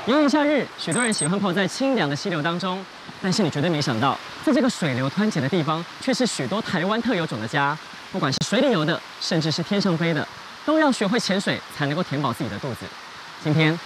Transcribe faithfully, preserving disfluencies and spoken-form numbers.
炎炎夏日，许多人喜欢泡在清凉的溪流当中，但是你绝对没想到，在这个水流湍急的地方，却是许多台湾特有种的家。不管是水里游的，甚至是天上飞的，都要学会潜水才能够填饱自己的肚子。今天